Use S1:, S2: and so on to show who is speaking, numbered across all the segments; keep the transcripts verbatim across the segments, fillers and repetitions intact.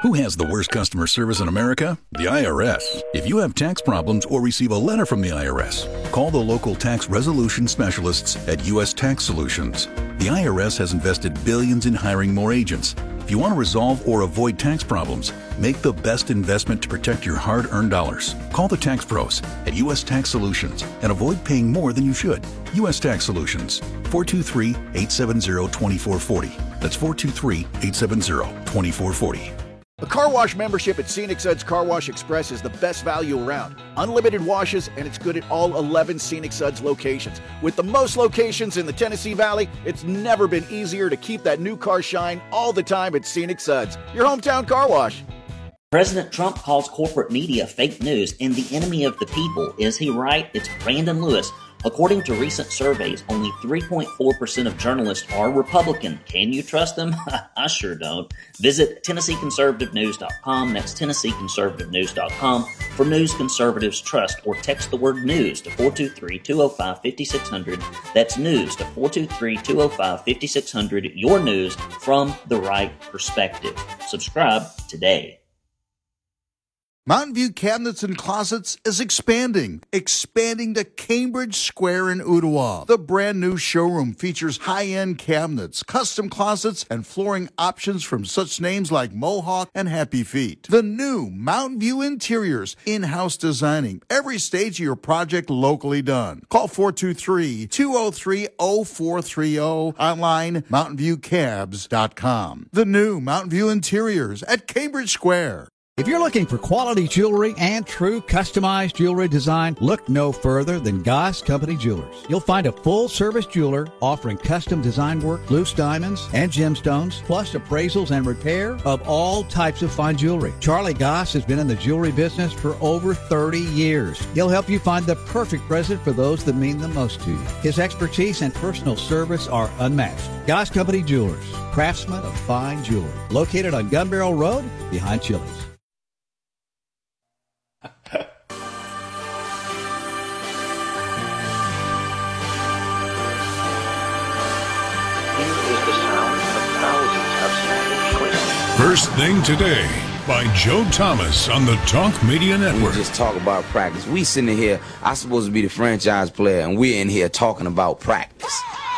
S1: Who has the worst customer service in America? The I R S. If you have tax problems or receive a letter from the I R S, call the local tax resolution specialists at U S Tax Solutions. The I R S has invested billions in hiring more agents. If you want to resolve or avoid tax problems, make the best investment to protect your hard-earned dollars. Call the tax pros at U S Tax Solutions and avoid paying more than you should. U S Tax Solutions, four two three, eight seven zero, two four four zero. That's four two three, eight seven zero, two four four zero.
S2: A car wash membership at Scenic Suds Car Wash Express is the best value around. Unlimited washes, and it's good at all eleven Scenic Suds locations. With the most locations in the Tennessee Valley, it's never been easier to keep that new car shine all the time at Scenic Suds, your hometown car wash.
S3: President Trump calls corporate media fake news and the enemy of the people. Is he right? It's Brandon Lewis. According to recent surveys, only three point four percent of journalists are Republican. Can you trust them? I sure don't. Visit Tennessee Conservative News dot com. That's Tennessee Conservative News dot com for news conservatives trust, or text the word news to four two three, two oh five, five six zero zero. That's news to four two three, two oh five, five six zero zero. Your news from the right perspective. Subscribe today.
S4: Mountain View Cabinets and Closets is expanding, expanding to Cambridge Square in Ottawa. The brand new showroom features high-end cabinets, custom closets, and flooring options from such names like Mohawk and Happy Feet. The new Mountain View Interiors, in-house designing, every stage of your project locally done. Call four two three, two oh three, oh four three oh, online mountain view cabs dot com. The new Mountain View Interiors at Cambridge Square.
S5: If you're looking for quality jewelry and true customized jewelry design, look no further than Goss Company Jewelers. You'll find a full-service jeweler offering custom design work, loose diamonds, and gemstones, plus appraisals and repair of all types of fine jewelry. Charlie Goss has been in the jewelry business for over thirty years. He'll help you find the perfect present for those that mean the most to you. His expertise and personal service are unmatched. Goss Company Jewelers, craftsmen of fine jewelry. Located on Gun Barrel Road, behind Chili's.
S6: First Thing Today by Joe Thomas on the Talk Media Network.
S7: We just talk about practice. We sitting here, I'm supposed to be the franchise player, and we're in here talking about practice.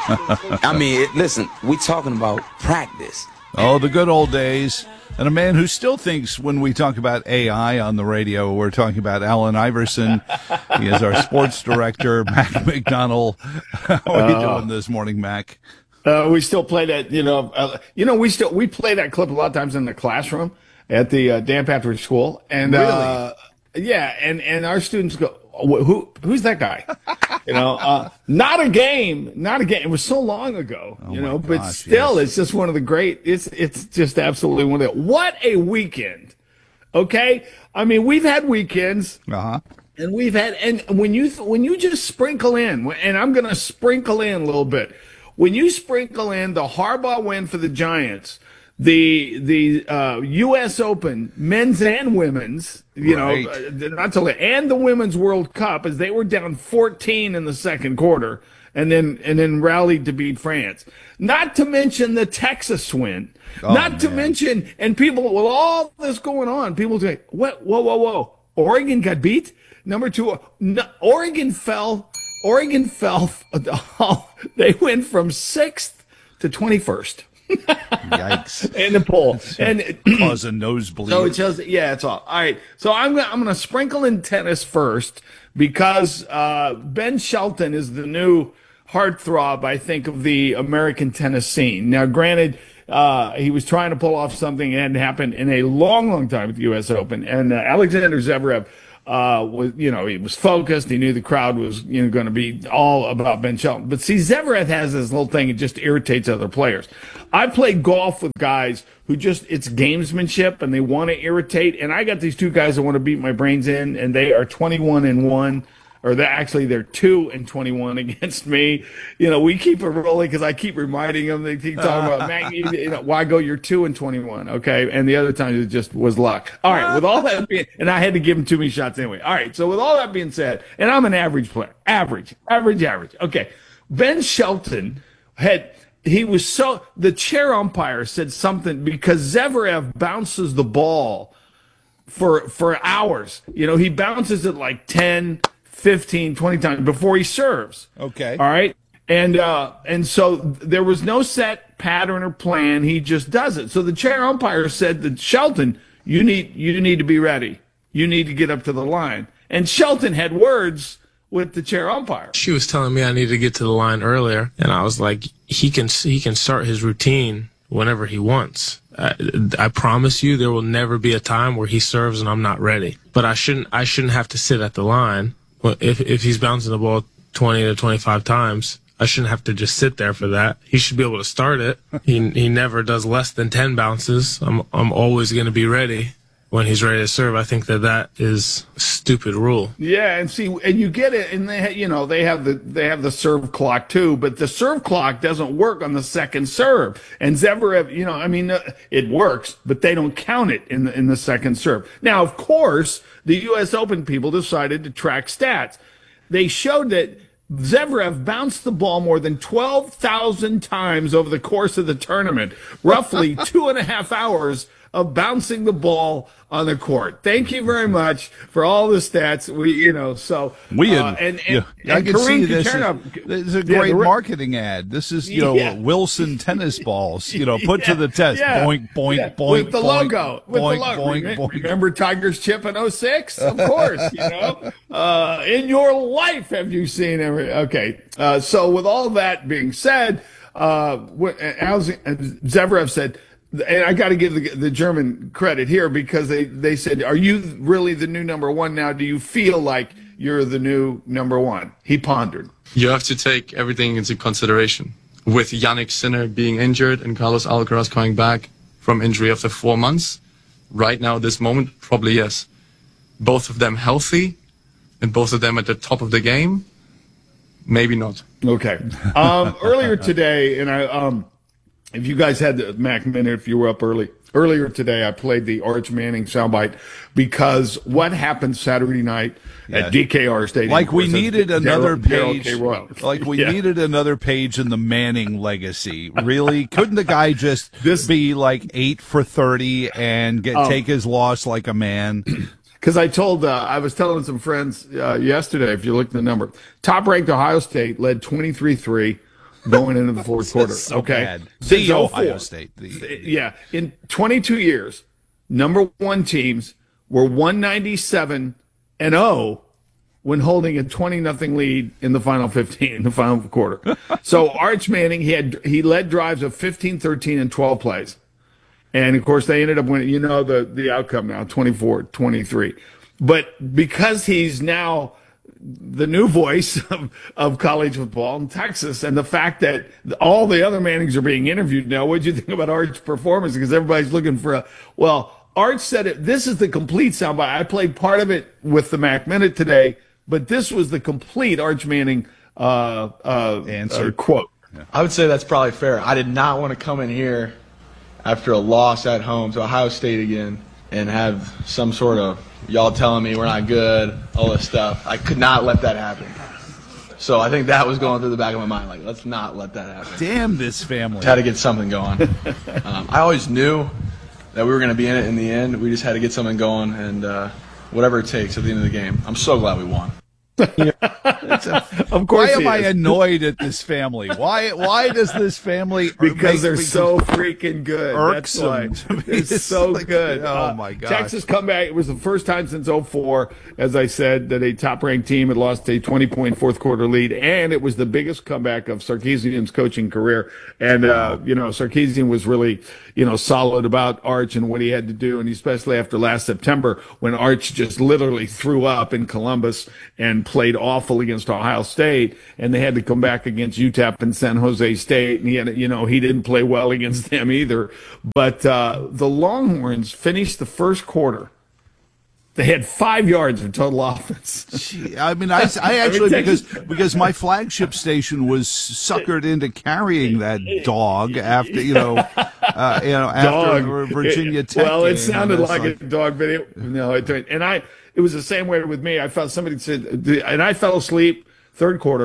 S7: I mean, it, listen, we talking about practice.
S8: Oh, the good old days. And a man who still thinks when we talk about A I on the radio, we're talking about Allen Iverson. He is our sports director, Mac McDonald. How are you uh, doing this morning, Mac?
S9: Uh, we still play that, you know, uh, you know, we still, we play that clip a lot of times in the classroom at the uh, Dan Patrick School. And,
S8: really?
S9: uh, yeah. And, and our students go, who, who's that guy? You know, uh, not a game, not a game. It was so long ago,
S8: oh
S9: you know,
S8: gosh,
S9: but still,
S8: yes.
S9: It's just one of the great, it's, it's just absolutely one of the, what a weekend. Okay. I mean, we've had weekends.
S8: Uh-huh.
S9: And we've had, and when you, when you just sprinkle in, and I'm going to sprinkle in a little bit, when you sprinkle in the Harbaugh win for the Giants, the the uh, U S Open, men's and women's, you right. know, uh, not to let, and the Women's World Cup, as they were down fourteen in the second quarter, and then and then rallied to beat France. Not to mention the Texas win. Oh, not man. to mention, and people, with all this going on, people say, "What? Whoa, whoa, whoa! Oregon got beat." Number two, no, Oregon fell. Oregon fell. They went from sixth to twenty-first.
S8: Yikes!
S9: In the poll, and
S8: cause a nosebleed.
S9: So it shows. Yeah, it's all. All right. So I'm gonna I'm gonna sprinkle in tennis first because uh, Ben Shelton is the new heartthrob, I think, of the American tennis scene. Now, granted, uh, he was trying to pull off something that hadn't happened in a long, long time at the U S Open, and uh, Alexander Zverev. Uh, was, you know, he was focused. He knew the crowd was, you know, going to be all about Ben Shelton. But see, Zverev has this little thing. It just irritates other players. I play golf with guys who just, it's gamesmanship and they want to irritate. And I got these two guys that want to beat my brains in, and they are twenty-one and one. Or they're actually, they're two and twenty-one against me. You know, we keep it rolling because I keep reminding them. They keep talking about, man, you, you know, why go? You're two and twenty-one, okay? And the other times it just was luck. All right, with all that being, and I had to give him too many shots anyway. All right, so with all that being said, and I'm an average player, average, average, average. Okay, Ben Shelton had he was so the chair umpire said something because Zverev bounces the ball for for hours. You know, he bounces it like ten, fifteen, twenty times before he serves.
S8: Okay.
S9: All right. And uh, and so there was no set pattern or plan. He just does it. So the chair umpire said that Shelton, you need you need to be ready. You need to get up to the line. And Shelton had words with the chair umpire.
S10: She was telling me I needed to get to the line earlier, and I was like, he can he can start his routine whenever he wants. I, I promise you, there will never be a time where he serves and I'm not ready. But I shouldn't I shouldn't have to sit at the line if if he's bouncing the ball twenty to twenty-five times. I shouldn't have to just sit there for that. He should be able to start it. He he never does less than ten bounces. I'm I'm always going to be ready when he's ready to serve. I think that that is a stupid rule.
S9: Yeah, and see, and you get it, and they ha- you know they have the they have the serve clock too, but the serve clock doesn't work on the second serve. And Zverev, you know, I mean, uh, it works, but they don't count it in the in the second serve. Now, of course, the U S Open people decided to track stats. They showed that Zverev bounced the ball more than twelve thousand times over the course of the tournament, roughly two and a half hours of bouncing the ball on the court. Thank you very much for all the stats. We, you know, so
S8: we
S9: uh, and, and,
S8: yeah, I
S9: and
S8: can
S9: Kareem
S8: see this.
S9: Kacherna,
S8: Is, this is a
S9: yeah,
S8: great
S9: the,
S8: marketing ad. This is, you know,
S9: yeah.
S8: Wilson tennis balls, you know, put
S9: yeah,
S8: to the test.
S9: yeah,
S8: boink, boink,
S9: yeah.
S8: boink,
S9: with the
S8: boink,
S9: logo, with
S8: boink,
S9: the logo.
S8: boink,
S9: Remember,
S8: boink.
S9: remember Tiger's chip in oh six? Of course, you know. Uh, in your life, have you seen every? Okay, uh, so with all that being said, uh, as Zverev said. And I got to give the, the German credit here because they, they said, are you really the new number one now? Do you feel like you're the new number one? He pondered.
S11: You have to take everything into consideration. With Yannick Sinner being injured and Carlos Alcaraz coming back from injury after four months, right now, this moment, probably yes. Both of them healthy and both of them at the top of the game, maybe not.
S9: Okay. Um, earlier today, and I... um. If you guys had the Mac Minute, if you were up early, earlier today, I played the Arch Manning soundbite because what happened Saturday night yeah. at D K R Stadium?
S8: Like we needed another
S9: Darryl,
S8: page.
S9: Darryl
S8: like we
S9: yeah.
S8: needed another page in the Manning legacy. Really, couldn't the guy just
S9: this,
S8: be like eight for thirty and get um, take his loss like a man?
S9: Because I told, uh, I was telling some friends uh, yesterday. If you look at the number, top-ranked Ohio State led twenty-three three. Going into the fourth quarter.
S8: So
S9: okay.
S8: Bad. The Ohio State.
S9: The, yeah. In twenty-two years, number one teams were one ninety-seven and oh when holding a twenty nothing lead in the final fifteen, the final quarter. So Arch Manning, he had he led drives of fifteen, thirteen, and twelve plays. And of course they ended up winning, you know the, the outcome now, twenty-four twenty-three. But because he's now the new voice of, of college football in Texas, and the fact that all the other Mannings are being interviewed now. What do you think about Arch's performance? Because everybody's looking for a, well, Arch said it, this is the complete soundbite. I played part of it with the Mac Minute today, but this was the complete Arch Manning uh, uh,
S8: answer
S9: uh, quote.
S12: Yeah. I would say that's probably fair. I did not want to come in here after a loss at home to Ohio State again and have some sort of y'all telling me we're not good, all this stuff. I could not let that happen. So I think that was going through the back of my mind, like, let's not let that happen.
S8: Damn this family.
S12: Had to get something going. um, I always knew that we were going to be in it in the end. We just had to get something going, and uh, whatever it takes at the end of the game. I'm so glad we won.
S8: a, of course, why am I annoyed at this family? Why? Why does this family?
S9: Because they're so freaking good.
S8: Irksome.
S9: That's why. It's so
S8: like,
S9: good.
S8: Oh my god!
S9: Texas comeback. It was the first time since oh four, as I said, that a top-ranked team had lost a twenty-point fourth quarter lead, and it was the biggest comeback of Sarkisian's coaching career. And uh, you know, Sarkisian was really, you know, solid about Arch and what he had to do, and especially after last September when Arch just literally threw up in Columbus and played awful against Ohio State, and they had to come back against U T E P and San Jose State, and he had, you know, he didn't play well against them either. But uh, the Longhorns finished the first quarter. They had five yards of total offense.
S8: Gee, I mean, I, I actually because because my flagship station was suckered into carrying that dog after you know uh, you know after
S9: dog.
S8: Virginia Tech.
S9: Well, it
S8: game,
S9: sounded like,
S8: like
S9: a dog, but it, no, it and I. It was the same way with me. I felt somebody said, and I fell asleep third quarter.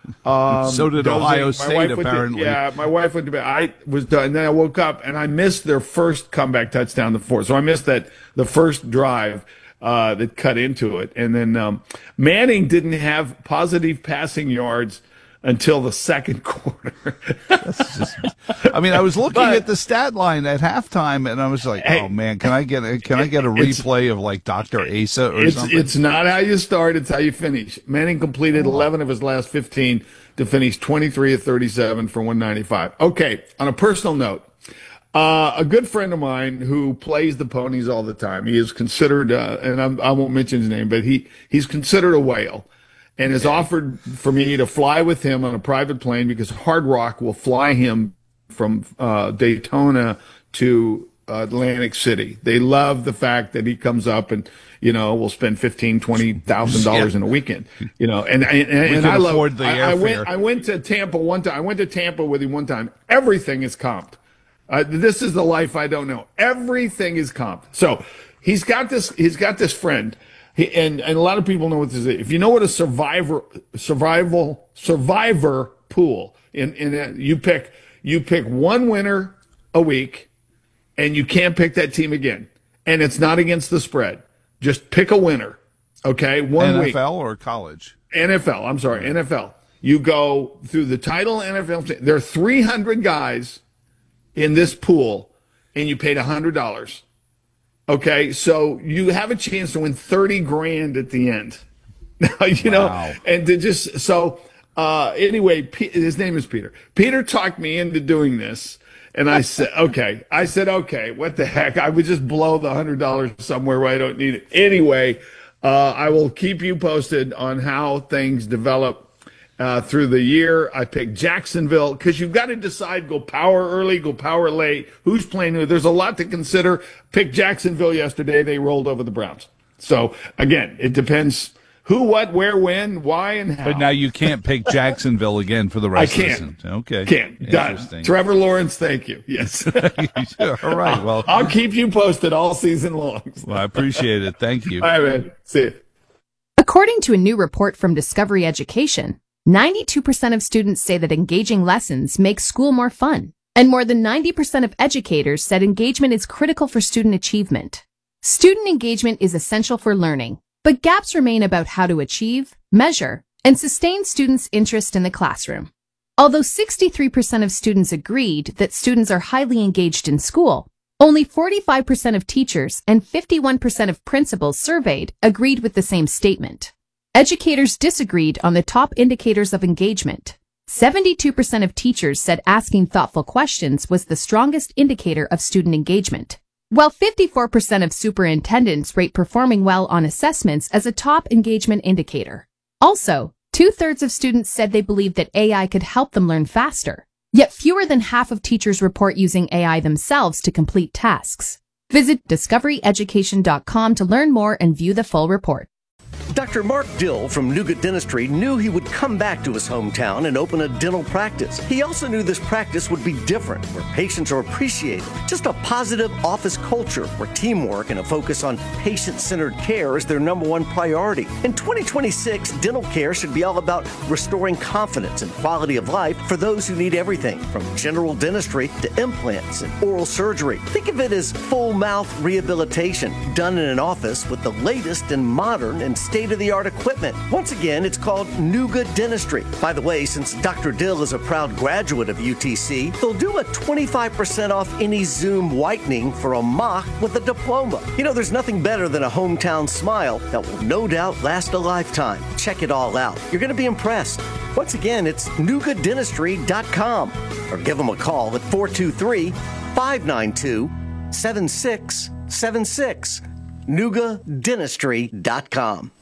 S9: Um,
S8: so did
S9: dozing.
S8: Ohio
S9: My
S8: State,
S9: wife went to-
S8: apparently.
S9: yeah, my wife went to bed. I was done. And then I woke up and I missed their first comeback touchdown, the fourth. So I missed that the first drive uh, that cut into it. And then um, Manning didn't have positive passing yards until the second quarter.
S8: That's just, I mean, I was looking
S9: But-
S8: at the stat line at halftime, and I was like,
S9: Hey,
S8: "Oh man, can I get a can I get a
S9: it's-
S8: replay of like Doctor Asa or
S9: It's
S8: something?"
S9: it's not how you start; it's how you finish. Manning completed eleven of his last fifteen to finish twenty-three of thirty-seven for one ninety-five. Okay, on a personal note, uh, a good friend of mine who plays the ponies all the time. He is considered, uh, and I'm, I won't mention his name, but he he's considered a whale, and has offered for me to fly with him on a private plane because Hard Rock will fly him from uh, Daytona to uh, Atlantic City. They love the fact that he comes up and, you know, will spend fifteen, twenty thousand dollars
S8: Yeah.
S9: in a weekend. You know, and and, and,
S8: We
S9: and
S8: can
S9: I love.
S8: afford the
S9: I, I went.
S8: airfare.
S9: I went to Tampa one time. I went to Tampa with him one time. Everything is comped. Uh, this is the life I don't know. Everything is comped. So he's got this. He's got this friend. He, and, and a lot of people know what this is. If you know what a survivor, survival, survivor pool, in, in a, you pick, you pick one winner a week and you can't pick that team again. And it's not against the spread. Just pick a winner. Okay. One
S8: N F L
S9: week.
S8: N F L or college?
S9: N F L. I'm sorry. N F L. You go through the title N F L. There are three hundred guys in this pool and you paid one hundred dollars. Okay, so you have a chance to win thirty grand at the end. Now, you know,
S8: Wow.
S9: and to just, so, uh, anyway, P- his name is Peter. Peter talked me into doing this. And I said, okay, I said, okay, what the heck? I would just blow the hundred dollars somewhere where I don't need it. Anyway, uh, I will keep you posted on how things develop Uh, through the year. I picked Jacksonville because you've got to decide, go power early, go power late. Who's playing who? There's a lot to consider. Picked Jacksonville yesterday. They rolled over the Browns. So again, it depends who, what, where, when, why, and how.
S8: But now you can't pick Jacksonville again for the rest
S9: I can't.
S8: of the season. Okay.
S9: Can't. Done.
S8: Interesting.
S9: Trevor Lawrence, thank you. Yes.
S8: All right. Well,
S9: I'll keep you posted all season long.
S8: well, I appreciate it. Thank you.
S9: All right, man. See you.
S13: According to a new report from Discovery Education, ninety-two percent of students say that engaging lessons make school more fun, and more than ninety percent of educators said engagement is critical for student achievement. Student engagement is essential for learning, but gaps remain about how to achieve, measure, and sustain students' interest in the classroom. Although sixty-three percent of students agreed that students are highly engaged in school, only forty-five percent of teachers and fifty-one percent of principals surveyed agreed with the same statement. Educators disagreed on the top indicators of engagement. seventy-two percent of teachers said asking thoughtful questions was the strongest indicator of student engagement, while fifty-four percent of superintendents rate performing well on assessments as a top engagement indicator. Also, two-thirds of students said they believed that A I could help them learn faster, yet fewer than half of teachers report using A I themselves to complete tasks. Visit discovery education dot com to learn more and view the full report.
S14: Doctor Mark Dill from Nougat Dentistry knew he would come back to his hometown and open a dental practice. He also knew this practice would be different, where patients are appreciated. Just a positive office culture where teamwork and a focus on patient-centered care is their number one priority. In twenty twenty-six, dental care should be all about restoring confidence and quality of life for those who need everything from general dentistry to implants and oral surgery. Think of it as full mouth rehabilitation done in an office with the latest and modern and state-of-the-art equipment. Once again, it's called Nougat Dentistry. By the way, since Doctor Dill is a proud graduate of U T C, they'll do a twenty-five percent off any Zoom whitening for a mock with a diploma. You know, there's nothing better than a hometown smile that will no doubt last a lifetime. Check it all out. You're going to be impressed. Once again, it's nougat dentistry dot com or give them a call at four two three, five nine two, seven six seven six. nougat dentistry dot com.